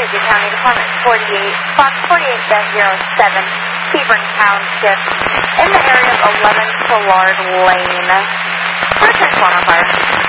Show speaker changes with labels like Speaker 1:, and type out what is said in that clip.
Speaker 1: Cuyahoga County Department 48, Fox 48-07, Hebron Township, in the area of 11 Soulard Lane. For a transformer fire.